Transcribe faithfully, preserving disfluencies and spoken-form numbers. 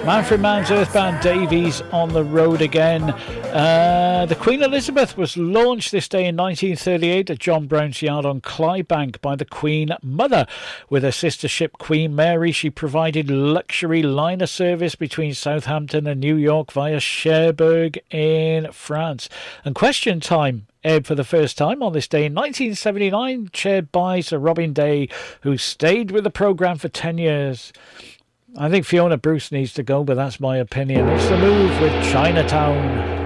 Manfred Mann's Earthbound Davies on the road again. Uh, the Queen Elizabeth was launched this day in nineteen thirty-eight at John Brown's Yard on Clydebank by the Queen Mother. With her sister ship Queen Mary, she provided luxury liner service between Southampton and New York via Cherbourg in France. And Question Time aired for the first time on this day in nineteen seventy-nine, chaired by Sir Robin Day, who stayed with the programme for ten years. I think Fiona Bruce needs to go, but that's my opinion. It's The Move with Chinatown.